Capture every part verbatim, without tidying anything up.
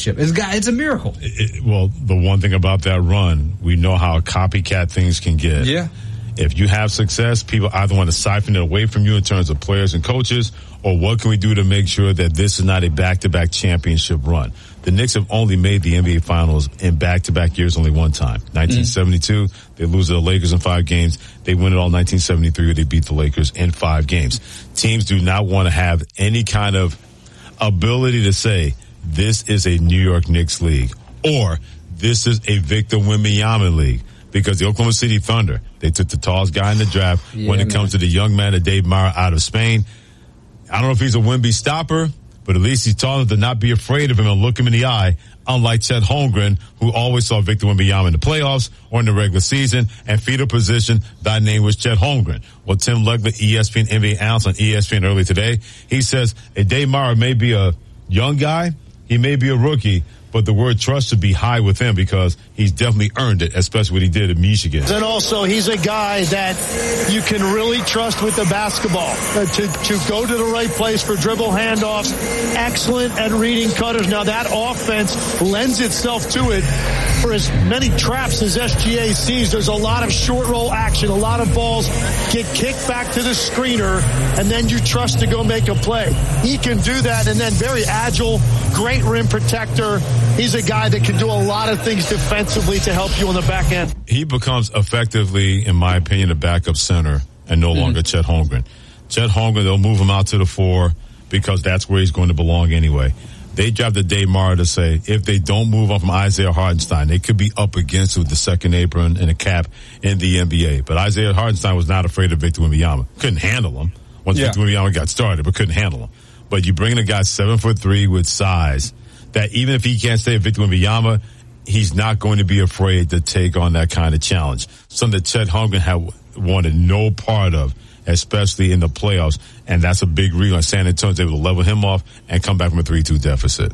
championship. It's got, it's a miracle. It, well, the one thing about that run, we know how copycat things can get. Yeah. If you have success, people either want to siphon it away from you in terms of players and coaches, or what can we do to make sure that this is not a back-to-back championship run? The Knicks have only made the N B A Finals in back-to-back years only one time. nineteen seventy-two, mm. they lose to the Lakers in five games. They win it all in nineteen seventy-three, where they beat the Lakers in five games. Teams do not want to have any kind of ability to say, this is a New York Knicks league, or this is a Victor Wembanyama league. Because the Oklahoma City Thunder, they took the tallest guy in the draft. Yeah, when it man. comes to the young man of Dave Mara out of Spain, I don't know if he's a Wemby stopper, but at least he's tall enough to not be afraid of him and look him in the eye, unlike Chet Holmgren, who always saw Victor Wembanyama in the playoffs or in the regular season, and feeder position, thy name was Chet Holmgren. Well, Tim Legler, E S P N N B A analyst on E S P N earlier today, he says, hey, Dave Mara may be a young guy, he may be a rookie, but the word trust should be high with him because he's definitely earned it, especially what he did at Michigan. And also, he's a guy that you can really trust with the basketball uh, to, to go to the right place for dribble handoffs, excellent at reading cutters. Now, that offense lends itself to it. For as many traps as S G A sees, there's a lot of short roll action. A lot of balls get kicked back to the screener, and then you trust to go make a play. He can do that, and then very agile, great rim protector. He's a guy that can do a lot of things defensively to help you on the back end. He becomes effectively, in my opinion, a backup center and no mm-hmm. longer Chet Holmgren. Chet Holmgren, they'll move him out to the four because that's where he's going to belong anyway. They drafted Dave Mara to say if they don't move on from Isaiah Hartenstein, they could be up against with the second apron and a cap in the N B A. But Isaiah Hartenstein was not afraid of Victor Wembanyama. Couldn't handle him once yeah. Victor Wembanyama got started, but couldn't handle him. But you bring in a guy seven foot three with size that even if he can't stay at Victor Wembanyama, he's not going to be afraid to take on that kind of challenge. Something that Chet Holmgren had wanted no part of, especially in the playoffs, and that's a big reason San Antonio's able to level him off and come back from a three two deficit.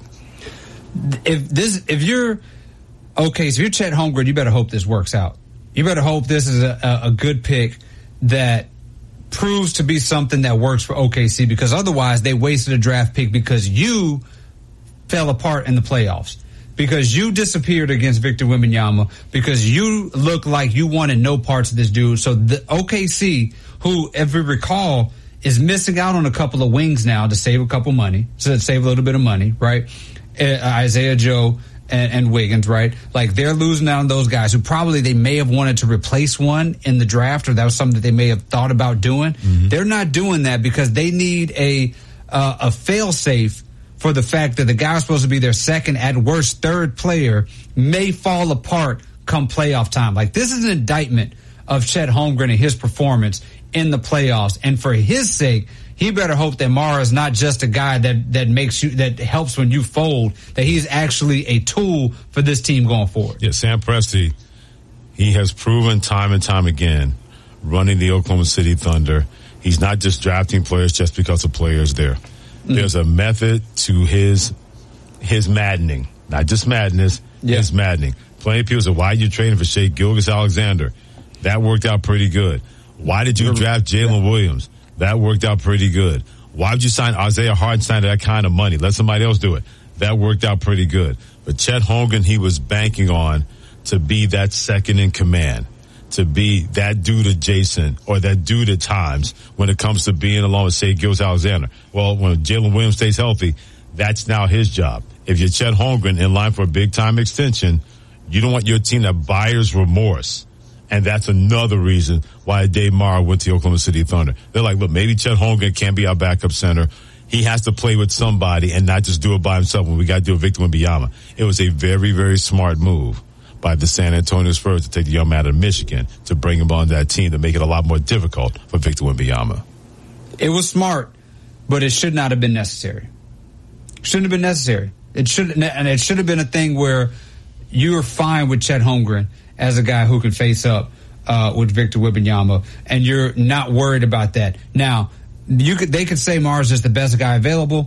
If this, if you're okay, so if you're Chet Holmgren, you better hope this works out. You better hope this is a, a good pick that proves to be something that works for O K C, because otherwise they wasted a draft pick because you fell apart in the playoffs. Because you disappeared against Victor Wembanyama, because you looked like you wanted no parts of this dude. So the O K C, who, if we recall, is missing out on a couple of wings now to save a couple money, so to save a little bit of money, right? Uh, Isaiah Joe and, and Wiggins, right? Like, they're losing out on those guys who probably they may have wanted to replace one in the draft, or that was something that they may have thought about doing. Mm-hmm. They're not doing that because they need a uh, a fail-safe for the fact that the guy who's supposed to be their second, at worst, third player may fall apart come playoff time. Like, this is an indictment of Chet Holmgren and his performance in the playoffs. And for his sake, he better hope that Mara is not just a guy that, that makes you, that helps when you fold, that he's actually a tool for this team going forward. Yeah, Sam Presti, he has proven time and time again, running the Oklahoma City Thunder, he's not just drafting players just because the player's there. There's a method to his his maddening, not just madness, yeah. his maddening. Plenty of people say, why are you trading for Shai Gilgeous-Alexander? That worked out pretty good. Why did you draft Jalen yeah. Williams? That worked out pretty good. Why would you sign Isaiah Hartenstein to that kind of money? Let somebody else do it. That worked out pretty good. But Chet Holmgren, he was banking on to be that second in command, to be that dude adjacent or that dude at times when it comes to being along with, say, Gilgeous-Alexander. Well, when Jalen Williams stays healthy, that's now his job. If you're Chet Holmgren in line for a big-time extension, you don't want your team to have buyer's remorse. And that's another reason why Dave Mara went to the Oklahoma City Thunder. They're like, look, maybe Chet Holmgren can't be our backup center. He has to play with somebody and not just do it by himself when we got to do it with Victor Wembanyama. It was a very, very smart move by the San Antonio Spurs to take the young man out of Michigan to bring him on that team to make it a lot more difficult for Victor Wembanyama. It was smart, but it should not have been necessary. Shouldn't have been necessary. It should, and it should have been a thing where you are fine with Chet Holmgren as a guy who can face up uh, with Victor Wembanyama, and you're not worried about that. Now, you could, they could say Mars is the best guy available.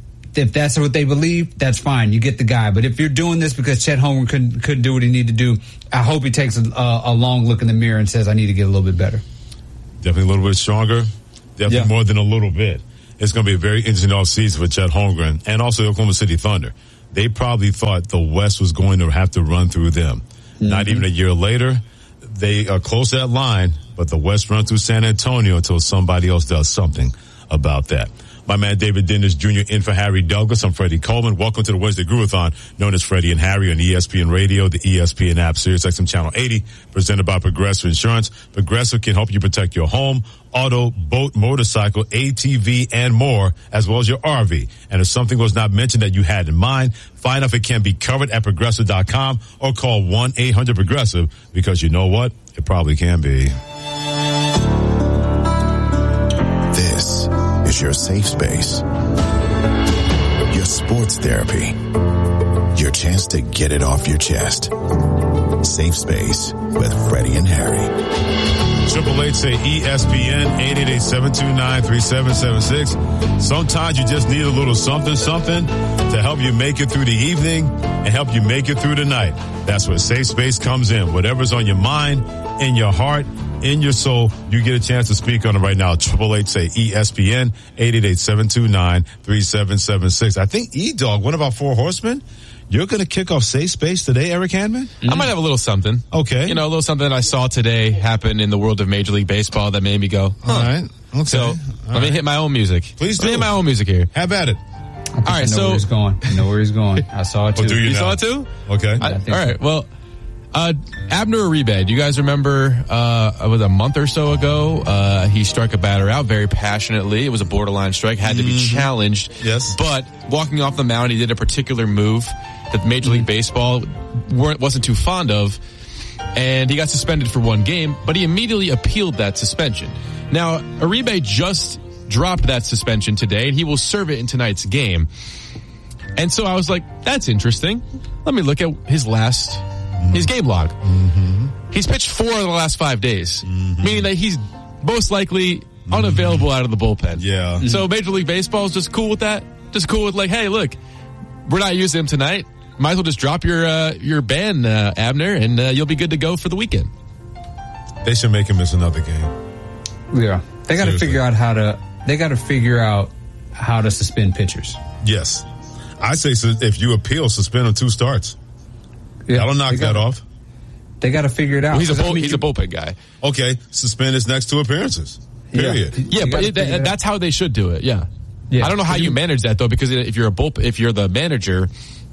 If that's what they believe, that's fine. You get the guy. But if you're doing this because Chet Holmgren couldn't, couldn't do what he needed to do, I hope he takes a, a long look in the mirror and says, I need to get a little bit better. Definitely a little bit stronger. Definitely yeah. more than a little bit. It's going to be a very interesting offseason for Chet Holmgren and also the Oklahoma City Thunder. they probably thought the West was going to have to run through them. Mm-hmm. Not even a year later, they are close to that line, but the West run through San Antonio until somebody else does something about that. My man David Dennis Junior in for Harry Douglas. I'm Freddie Coleman. Welcome to the Wednesday Groovathon, known as Freddie and Harry on E S P N Radio, the E S P N app, Sirius X M Channel eighty, presented by Progressive Insurance. Progressive can help you protect your home, auto, boat, motorcycle, A T V, and more, as well as your R V. And if something was not mentioned that you had in mind, find out if it can be covered at Progressive dot com or call one eight hundred Progressive, because you know what? It probably can be. This is your safe space, your sports therapy, your chance to get it off your chest. Safe Space with Freddie and Harry. Triple H say E S P N, eight eight eight, seven two nine, three seven seven six. Sometimes you just need a little something, something to help you make it through the evening and help you make it through the night. That's where Safe Space comes in. Whatever's on your mind, in your heart, in your soul, you get a chance to speak on it right now. Triple H say E S P N, eight eight eight, seven two nine, three seven seven six. I think E-Dog, one of our four horsemen, you're going to kick off Safe Space today, Eric Handman? Mm-hmm. I might have a little something. Okay. You know, a little something that I saw today happen in the world of Major League Baseball that made me go, huh. All right. Okay. So All let right. me hit my own music. Please let do. me hit my own music here. Have at it. I all right, I know so where he's going. I know where he's going. I saw it too. Oh, do you You now? saw it too? Okay. I, all think right. so. Well, uh, Abner Uribe, do you guys remember, uh, it was a month or so ago, uh, he struck a batter out very passionately. It was a borderline strike, had to be Mm-hmm. challenged. Yes. But walking off the mound, he did a particular move that Major League Baseball weren't, wasn't too fond of. And he got suspended for one game, but he immediately appealed that suspension. Now, Uribe just dropped that suspension today, and he will serve it in tonight's game. And so I was like, that's interesting. Let me look at his last, mm-hmm. his game log. Mm-hmm. He's pitched four of the last five days, mm-hmm. meaning that he's most likely unavailable out of the bullpen. Yeah. So Major League Baseball is just cool with that. Just cool with like, hey, look, we're not using him tonight. Might as well just drop your uh, your ban, uh, Abner, and uh, you'll be good to go for the weekend. They should make him miss another game. Yeah. They got to figure out how to, they got to figure out how to suspend pitchers. Yes. I say so if you appeal, suspend him two starts. Yeah, That'll knock gotta, that off. They got to figure it out. Well, he's a bull, I mean, he's a bullpen guy. Okay, suspend his next two appearances. Period. Yeah, You but gotta it, figure it that's how they should do it. Yeah. Yeah. I don't know how you manage that though, because if you're a bull, if you're the manager,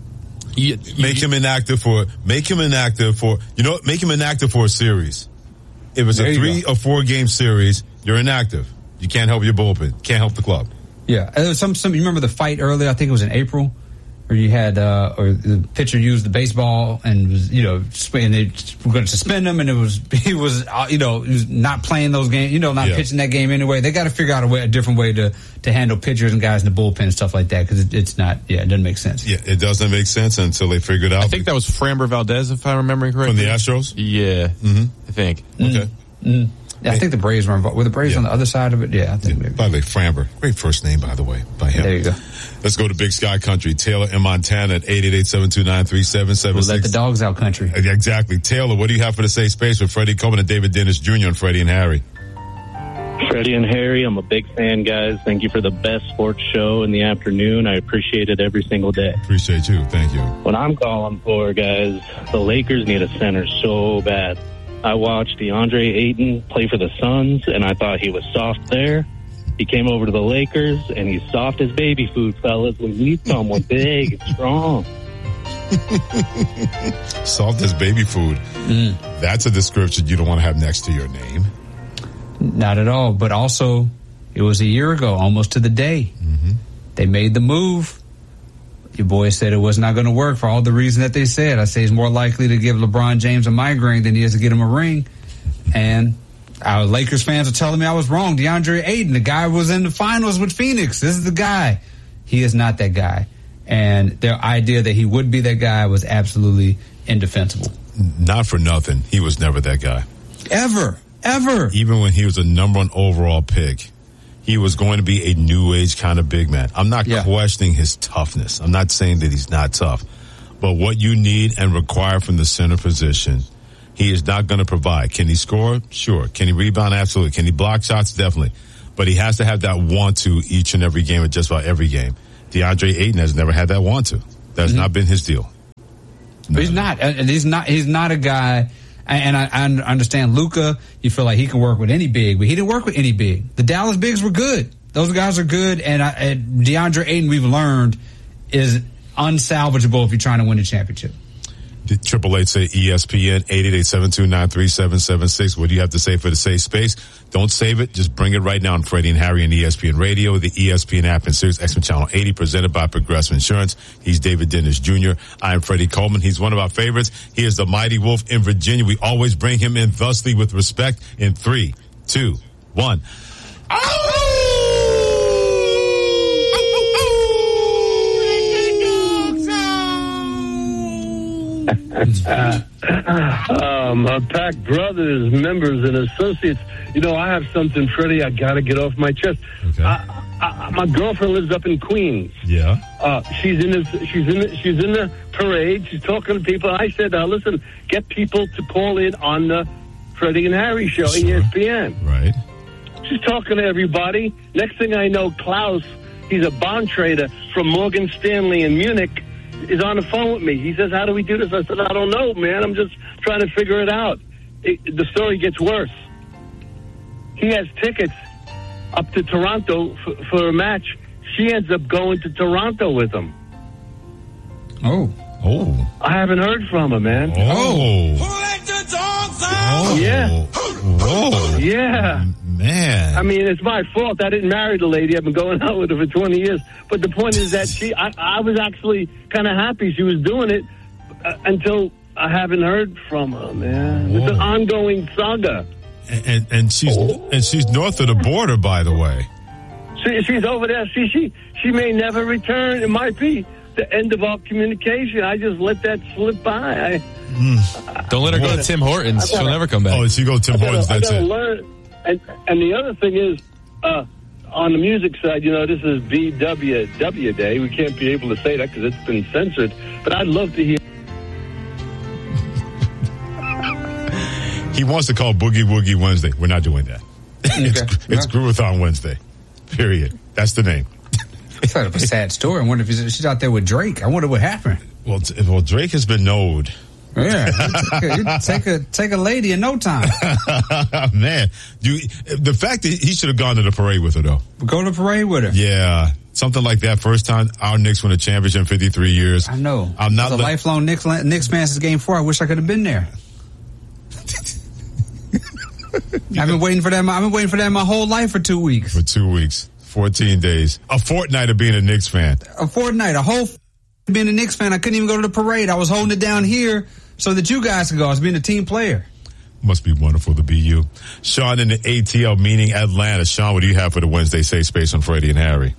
you, Make you, him inactive for, make him inactive for, you know what, make him inactive for a series. If it's There a you three go. or four game series, you're inactive. You can't help your bullpen. Can't help the club. Yeah. Uh, Some, some, you remember the fight earlier? I think it was in April, where you had, uh, or the pitcher used the baseball and was, you know, and they were going to suspend him, and it was, he was, uh, you know, he was not playing those games, you know, not Yeah. pitching that game anyway. They got to figure out a way, a different way to, to handle pitchers and guys in the bullpen and stuff like that, because it, it's not, yeah, it doesn't make sense. Yeah, it doesn't make sense until they figure it out. I think that was Framber Valdez, if I'm remembering correctly. from the Astros? Yeah, mm-hmm. I think. Okay. Mm. Yeah, I think the Braves were involved. Were the Braves Yeah. on the other side of it? Yeah, I think. Yeah. maybe. By the way, Framber. Great first name, by the way, by him. There you go. Let's go to Big Sky Country. Taylor in Montana at eight eight eight, seven two nine, three seven seven We'll let the six. dogs out country. Exactly. Taylor, what do you have for the Safe Space with Freddie Coleman and David Dennis Junior and Freddie and Harry? Freddie and Harry, I'm a big fan, guys. Thank you for the best sports show in the afternoon. I appreciate it every single day. Appreciate you. Thank you. What I'm calling for, guys, the Lakers need a center so bad. I watched DeAndre Ayton play for the Suns, and I thought he was soft there. He came over to the Lakers, and he's soft as baby food, fellas. We need someone big and strong. Soft as baby food. Mm. That's a description you don't want to have next to your name. Not at all. But also, it was a year ago, almost to the day. Mm-hmm. They made the move. Your boy said it was not going to work for all the reasons that they said. I say he's more likely to give LeBron James a migraine than he is to get him a ring. And our Lakers fans are telling me I was wrong. DeAndre Ayton, the guy was in the finals with Phoenix. This is the guy. He is not that guy. And their idea that he would be that guy was absolutely indefensible. Not for nothing. He was never that guy. Ever. Ever. Even when he was a number one overall pick, he was going to be a new age kind of big man. I'm not Yeah. questioning his toughness. I'm not saying that he's not tough. But what you need and require from the center position, he is not going to provide. Can he score? Sure. Can he rebound? Absolutely. Can he block shots? Definitely. But he has to have that want to each and every game, or just about every game. DeAndre Ayton has never had that want to. That's mm-hmm. not been his deal. No. But he's not. And he's not. He's not a guy. And I, I understand Luka. You feel like he can work with any big, but he didn't work with any big. The Dallas bigs were good. Those guys are good. And, I, and DeAndre Ayton, we've learned, is unsalvageable if you're trying to win a championship. Triple eight say E S P N eight eight eight, seven two nine, three seven seven six. What do you have to say for the safe space? Don't save it. Just bring it right now on Freddie and Harry and E S P N Radio, the E S P N app, and Sirius X M Channel eighty, presented by Progressive Insurance. He's David Dennis Junior I am Freddie Coleman. He's one of our favorites. He is the mighty wolf in Virginia. We always bring him in thusly with respect. In three, two, one. Oh! um, our Pack brothers, members, and associates. You know, I have something, Freddie, I got to get off my chest. Okay. I, I, my girlfriend lives up in Queens. Yeah. Uh, she's in this. She's in. The, she's in the parade. She's talking to people. I said, uh, "Listen, get people to call in on the Freddie and Harry show, sure. E S P N." Right. She's talking to everybody. Next thing I know, Klaus, he's a bond trader from Morgan Stanley in Munich, is on the phone with me. He says, "How do we do this?" I said, "I don't know, man. I'm just trying to figure it out." It, the story gets worse. He has tickets up to Toronto for, for a match. She ends up going to Toronto with him. Oh. Oh. I haven't heard from her, man. Oh. Oh. Yeah. Whoa. Yeah. Man. I mean, it's my fault. I didn't marry the lady. I've been going out with her for twenty years. But the point is that she, I, I was actually kind of happy she was doing it uh, until I haven't heard from her, man. Whoa. It's an ongoing saga. And, and, and she's oh. and she's north of the border, by the way. She, she's over there. See, she she may never return. It might be the end of our communication. I just let that slip by. I, mm. Don't let her go to Tim Hortons. Gotta, She'll never come back. Oh, she go to Tim gotta, Hortons. That's I it. Learn. And and the other thing is, uh, on the music side, you know, this is B W W Day. We can't be able to say that because it's been censored. But I'd love to hear. He wants to call Boogie Woogie Wednesday. We're not doing that. Okay. It's, it's Groovathon Wednesday. Period. That's the name. It's kind of a sad story. I wonder if she's out there with Drake. I wonder what happened. Well, well, Drake has been knowed. Yeah, you take a take a lady in no time. Man, you, the fact that he should have gone to the parade with her, though. Go to the parade with her. Yeah, something like that. First time our Knicks won a championship in fifty-three years. I know. I'm not As a le- lifelong Knicks Knicks fan since Game Four. I wish I could have been there. I've been waiting for that. I've been waiting for that my whole life for two weeks. For two weeks, fourteen days, a fortnight of being a Knicks fan. A fortnight, a whole f- being a Knicks fan. I couldn't even go to the parade. I was holding it down here so that you guys could go. I was being a team player. Must be wonderful to be you. Sean in the A T L meeting Atlanta. Sean, what do you have for the Wednesday Safe Space on Freddie and Harry?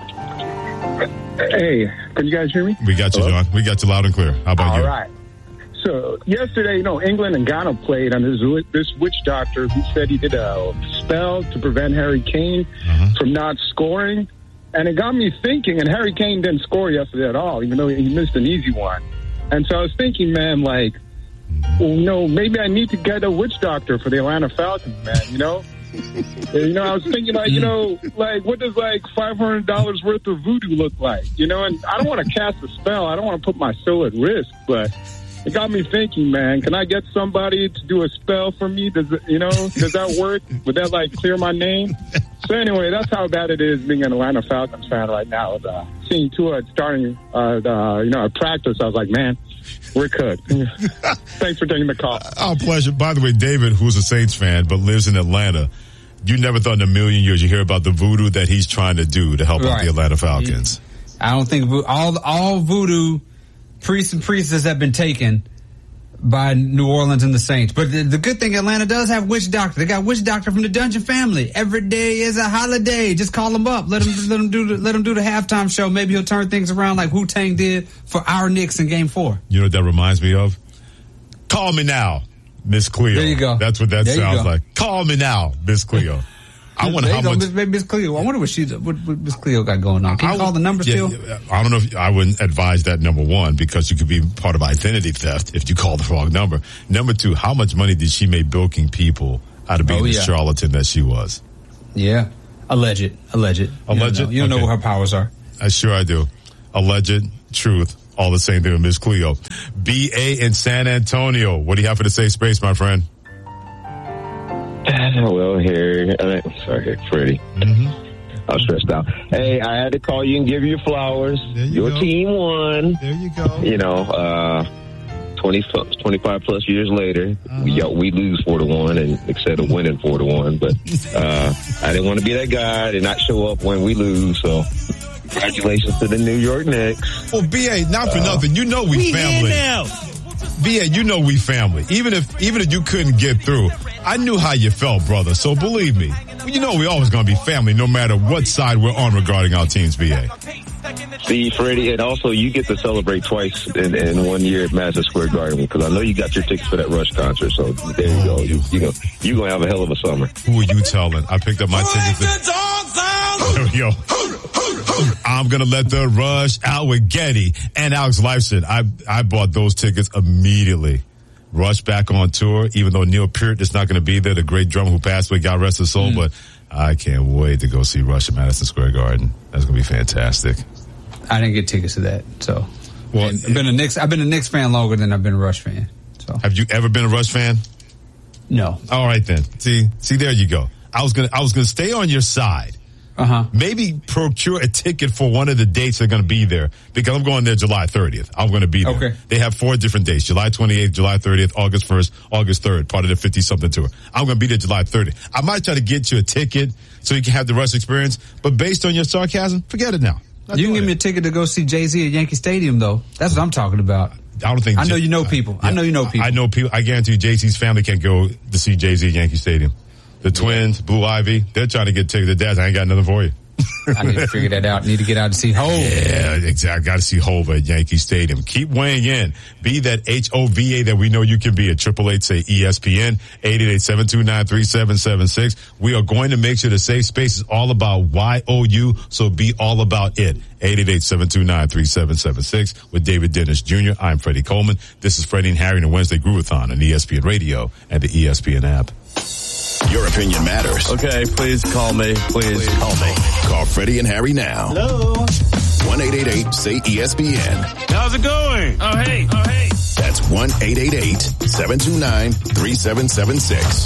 Hey, can you guys hear me? We got you, Hello? John. We got you loud and clear. How about All you? All right. So yesterday, you know, England and Ghana played, and there's this witch doctor who said he did a spell to prevent Harry Kane uh-huh. from not scoring. And it got me thinking, and Harry Kane didn't score yesterday at all, even though he missed an easy one. And so I was thinking, man, like, well, you know, maybe I need to get a witch doctor for the Atlanta Falcons, man, you know? You know, I was thinking, like, you know, like, what does, like, five hundred dollars worth of voodoo look like? You know, and I don't want to cast a spell. I don't want to put my soul at risk, but it got me thinking, man, can I get somebody to do a spell for me? Does it, you know, does that work? Would that, like, clear my name? So anyway, that's how bad it is being an Atlanta Falcons fan right now. Uh, seeing Tua starting, uh, the, you know, at practice, I was like, man, we're cooked. Thanks for taking the call. Our pleasure. By the way, David, who's a Saints fan but lives in Atlanta, you never thought in a million years you hear about the voodoo that he's trying to do to help right. out the Atlanta Falcons. I don't think vo- all all voodoo priests and priestesses have been taken by New Orleans and the Saints. But the, the good thing, Atlanta does have witch doctor. They got witch doctor from the Dungeon family. Every day is a holiday. Just call him up. Let him let him do the, let him do the halftime show. Maybe he'll turn things around like Wu-Tang did for our Knicks in Game Four. You know what that reminds me of? Call me now, Miss Cleo. There you go. That's what that there sounds like. Call me now, Miss Cleo. I wonder how much Miss Cleo. I wonder what she what, what Miss Cleo got going on. Can you I, call the number yeah, still? I don't know if I wouldn't advise that, number one, because you could be part of identity theft if you call the wrong number. Number two, how much money did she make bilking people out of being oh, yeah. the charlatan that she was? Yeah, alleged, alleged, alleged. You don't know, you don't okay. know what her powers are. I sure I do. Alleged truth. All the same thing with Miss Cleo. B A in San Antonio. What do you have for the safe space, my friend? Well, here, uh, sorry, Freddie. Mm-hmm. I was stressed out. Hey, I had to call you and give you flowers. You Your go. team won. There you go. You know, uh, twenty, twenty-five plus years later, uh-huh. we, we lose four to one, and instead of winning four to one. But uh, I didn't want to be that guy to not show up when we lose. So, congratulations to the New York Knicks. Well, B A, not for uh, nothing. You know we, we family. Now. B A, you know we family. Even if even if you couldn't get through, I knew how you felt, brother. So believe me, you know we always going to be family, no matter what side we're on regarding our teams. B A. See, Freddie, and also you get to celebrate twice in, in one year at Madison Square Garden, because I know you got your tickets for that Rush concert. So there you go. You, you know you're going to have a hell of a summer. Who are you telling? I picked up my tickets. There we go. I'm going to let the Rush out with Getty and Alex Lifeson. I I bought those tickets immediately. Rush back on tour, even though Neil Peart is not going to be there, the great drummer who passed away, God rest his soul. Mm. But I can't wait to go see Rush at Madison Square Garden. That's going to be fantastic. I didn't get tickets to that, so well, I've been a Knicks. I've been a Knicks fan longer than I've been a Rush fan. So, have you ever been a Rush fan? No. All right then. See, see, there you go. I was gonna, I was gonna stay on your side. Uh huh. Maybe procure a ticket for one of the dates they're going to be there, because I'm going there July thirtieth. I'm going to be there. Okay. They have four different dates: July twenty-eighth, July thirtieth, August first, August third. Part of the fifty something tour. I'm going to be there July thirtieth. I might try to get you a ticket so you can have the Rush experience. But based on your sarcasm, forget it now. Not you can give it. me a ticket to go see Jay-Z at Yankee Stadium, though. That's what I'm talking about. I don't think. I know you know people. Yeah, I know you know people. I know people. I guarantee you, Jay-Z's family can't go to see Jay-Z at Yankee Stadium. The twins, Blue Ivy, they're trying to get tickets. Their dads, I ain't got nothing for you. I need to figure that out. Need to get out to see Hov. Yeah, exactly. Got to see Hov at Yankee Stadium. Keep weighing in. Be that H O V A that we know you can be at triple eight say E S P N, eight eight eight, seven two nine, three seven seven six. We are going to make sure the safe space is all about Y O U, so be all about it. eight eight eight, seven two nine, three seven seven six with David Dennis Junior I'm Freddie Coleman. This is Freddie and Harry and the Wednesday Groovathon on E S P N Radio and the E S P N app. Your opinion matters. Okay, please call me. Please, please call me. Call Freddie and Harry now. Hello. one eight eight eight say E S P N. How's it going? Oh, hey. Oh, hey. That's one eight eight eight, seven two nine, three seven seven six.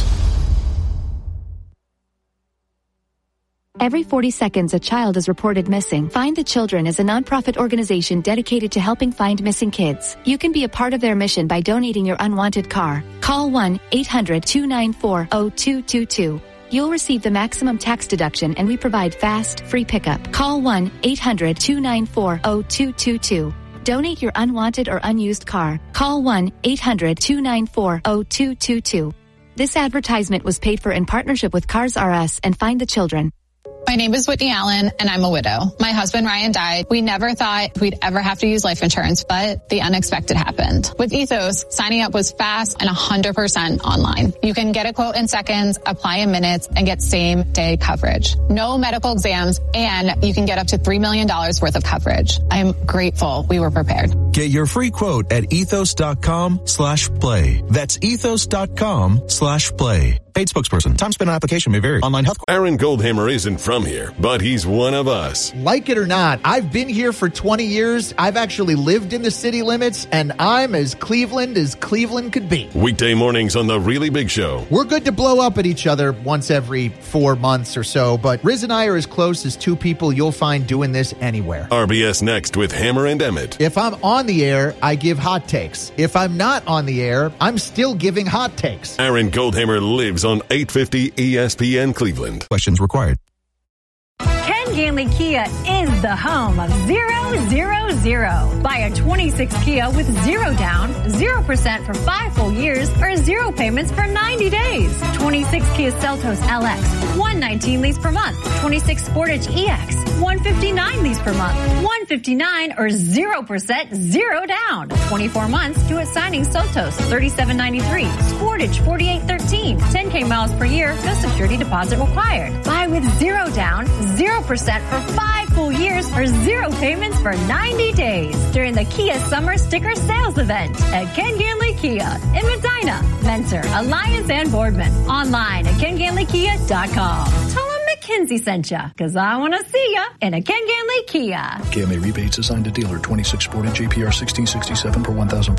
Every forty seconds, a child is reported missing. Find the Children is a nonprofit organization dedicated to helping find missing kids. You can be a part of their mission by donating your unwanted car. Call one eight hundred, two nine four, zero two two two. You'll receive the maximum tax deduction, and we provide fast, free pickup. Call one eight hundred, two nine four, zero two two two. Donate your unwanted or unused car. Call one eight hundred, two nine four, zero two two two. This advertisement was paid for in partnership with Cars R Us and Find the Children. My name is Whitney Allen, and I'm a widow. My husband, Ryan, died. We never thought we'd ever have to use life insurance, but the unexpected happened. With Ethos, signing up was fast and one hundred percent online. You can get a quote in seconds, apply in minutes, and get same-day coverage. No medical exams, and you can get up to three million dollars worth of coverage. I'm grateful we were prepared. Get your free quote at ethos.com slash play. That's ethos.com slash play. Paid spokesperson. Time spent on application may vary. Online health. Aaron Goldhammer isn't from here, but he's one of us. Like it or not, I've been here for twenty years. I've actually lived in the city limits, and I'm as Cleveland as Cleveland could be. Weekday mornings on The Really Big Show. We're good to blow up at each other once every four months or so, but Riz and I are as close as two people you'll find doing this anywhere. R B S Next with Hammer and Emmett. If I'm on the air, I give hot takes. If I'm not on the air, I'm still giving hot takes. Aaron Goldhammer lives on eight fifty E S P N Cleveland. Questions required. Ken Ganley Kia is the home of zero, zero, zero. Buy a twenty-six Kia with zero down, zero percent for five full years, or zero payments for ninety days. twenty-six Kia Seltos L X, one nineteen lease per month. twenty-six Sportage E X, one fifty-nine lease per month. one fifty-nine or zero percent, zero down. twenty-four months due at signing Seltos, thirty-seven ninety-three. Sportage, forty-eight thirteen. ten K miles per year, no security deposit required. Buy with zero down, zero percent for five full years, or zero payments for ninety days during the Kia Summer Sticker Sales Event at Ken Ganley Kia in Medina, Mentor, Alliance, and Boardman. Online at ken ganley kia dot com. Tell them Kinsey sent ya, because I want to see ya in a Ken Ganley Kia. K M A rebates assigned to dealer twenty-six Sportage J P R sixteen sixty-seven per one thousand